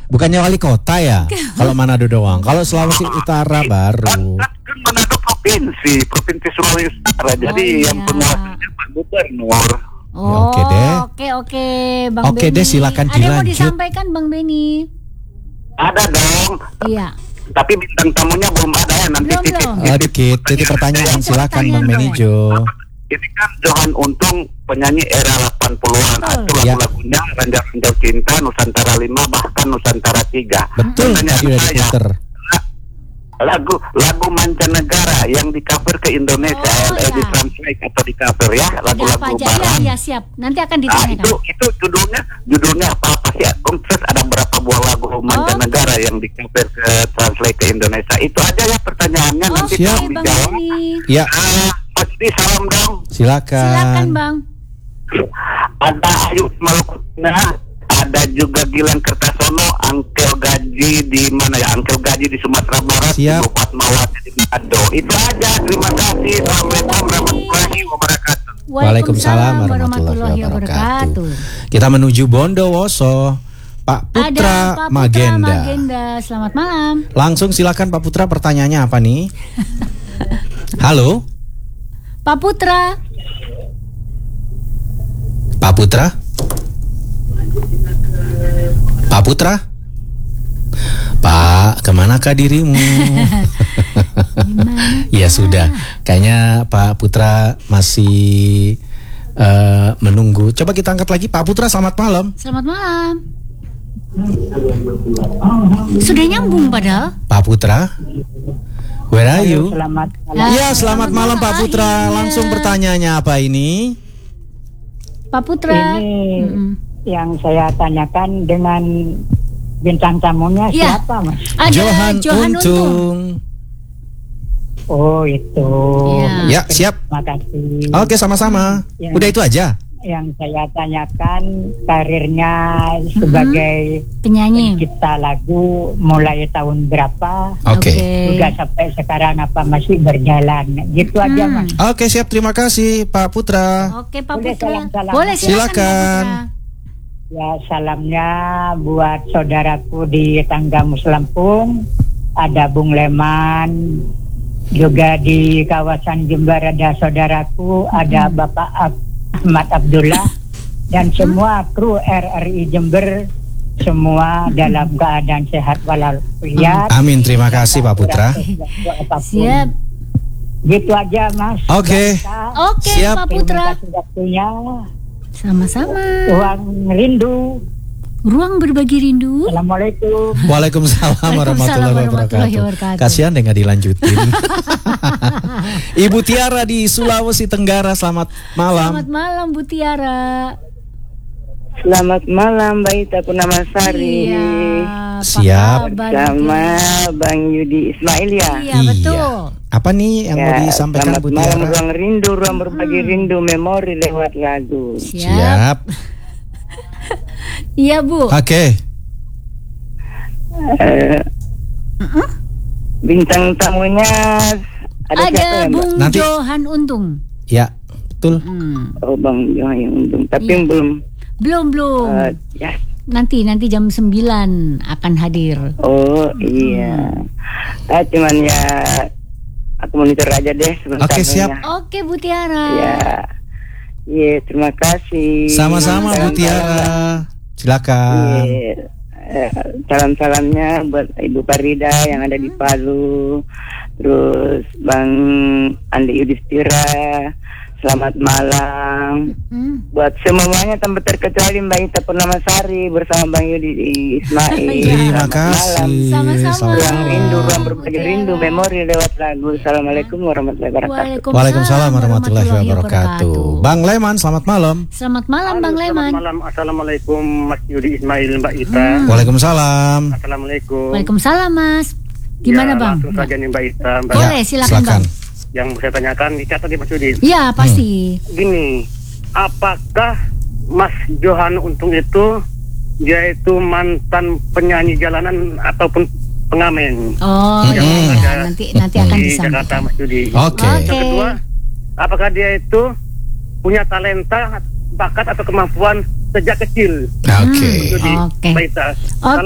Bukannya wali kota ya? Kalau Manado doang. Kalau Sulawesi Utara baru. Kan Manado provinsi Sulawesi Utara. Jadi yang penguasanya Pak Gubernur. Oh, oke deh. Oke, Bang Oke Beni. deh, silakan Ada yang mau dilanjut. disampaikan Bang Beni? Ada dong. Iya. Tapi bintang tamunya belum ada ya nanti. Belum. Titip pertanyaan silakan Bang Beni Jo. Ini kan Johan Untung penyanyi era 80-an. Itu Ya. lagu-lagunya Ranjau Cinta, Nusantara 5 bahkan Nusantara 3. Betul, tadi udah di Twitter. Lagu mancanegara yang di cover ke Indonesia, di translate atau di cover ya, lagu-lagu barat. Ya siap. Nanti akan Nah, ditanyakan. itu judulnya apa sih? Terus ada berapa buah lagu mancanegara yang di cover ke translate ke Indonesia? Itu aja ya pertanyaannya, nanti Oke, tolong Bang dijawab. Beni. Ya, Mas Di, salam dong. Silakan, silakan. Bang. Ada Ayu Maluku Tengah, ada juga Gilang Kertasono, Angkel Gaji di mana ya? Angkel Gaji di Sumatera Barat, Siap. Ibu Fatmawati di Manado. Itu aja. Terima kasih. Assalamualaikum warahmatullahi wabarakatuh. Waalaikumsalam warahmatullahi wabarakatuh. Kita menuju Bondowoso. Pak Putra Magenda. Selamat malam. Langsung silakan Pak Putra, pertanyaannya apa nih? Halo, Pak Putra. Pak Putra. Pak Putra. Pak, kemanakah dirimu? Ya sudah, kayaknya Pak Putra masih menunggu. Coba kita angkat lagi. Pak Putra, selamat malam. Selamat malam. Sudah nyambung padahal. Pak Putra, where are you? Selamat Ya, selamat malam Pak Putra. Langsung pertanyaannya apa ini? Pak Putra. Ini yang saya tanyakan dengan bintang tamunya Ya. siapa, Mas? Ada Johan Untung. Untung. Oh, itu. Ya, siap. Terima kasih. Oke, sama-sama. Ya. Udah itu aja. Yang saya tanyakan karirnya sebagai Penyanyi. pencipta lagu mulai tahun berapa? Oke. Juga sampai sekarang apa masih berjalan? Gitu aja, Mas. Oke, siap. Terima kasih Pak Putra. Oke, Pak Boleh Putra. salam-salam? Boleh, silakan. Silakan. Pak Putra. Ya, salamnya buat saudaraku di Tanggamus Lampung, ada Bung Leman, juga di kawasan Jember ada saudaraku, ada Bapak Ahmad Abdullah, dan semua kru RRI Jember, semua dalam keadaan sehat walafiat. Amin, terima kasih Pak Putra. Siap. Gitu aja, Mas. Oke. Oke, Siap. Pak Putra. Terima kasih waktunya. Sama-sama. Ruang rindu. Ruang berbagi rindu. Assalamualaikum. Waalaikumsalam warahmatullahi warahmatullahi wabarakatuh. wabarakatuh. Kasihan deh nggak dilanjutin. Ibu Tiara di Sulawesi Tenggara, selamat malam. Selamat malam, Bu Tiara. Selamat malam, Mbak Ita Purnamasari. Iya. apa Siap. kabar, Sama Bu Bang Yudi Ismail ya. Tiara? Iya, betul. Apa nih yang mau disampaikan selamat Bu malam, Tiara? ruang rindu, ruang berbagi rindu, memori lewat lagu. Siap. Iya, Bu. Oke. Bintang tamunya ada siapa ya, Mbak? Bung Nanti- Johan Untung. Ya, betul. Oh, Bang Johan yang untung. Tapi yang belum. Belum. Ya. Nanti jam 9 akan hadir. Oh iya. Cuman ya aku monitor aja deh sebentar. Oke, siap. Oke, Bu Tiara. Ya. Iya, terima kasih. Sama-sama Bu Tiara. Silakan. Iya. Salam-salamnya buat Ibu Farida yang ada di Palu, terus Bang Andi Yudhistira, selamat malam. Buat semuanya tanpa terkecuali Mbak Ita Purnamasari bersama Bang Yudi Ismail. Terima Selamat kasih. Sama-sama. Selamat Ruang malam. rindu, ruang berbagi rindu, memori lewat lagu. Assalamualaikum warahmatullahi wabarakatuh. Waalaikumsalam warahmatullahi wabarakatuh. Bang Leman, selamat malam. Selamat malam, Bang Leman. Selamat malam. Assalamualaikum Mas Yudi Ismail, Mbak Ita. Waalaikumsalam. Assalamualaikum. Waalaikumsalam, Mas. Gimana, Ya, Bang? langsung saja nih Mbak Ita. Mbak, Boleh, silakan, Bang. yang saya tanyakan dicatat di Mas Yudi. Ya, pasti. Gini, apakah Mas Johan Untung itu dia itu mantan penyanyi jalanan ataupun pengamen? Oh, Yang iya. ada Nanti akan di Jakarta, disampaikan. Mas Yudi. Oke. Oke. Yang kedua, apakah dia itu punya talenta, bakat atau kemampuan sejak kecil? Oke. Mas Yudi, Oke. Mbak Ita.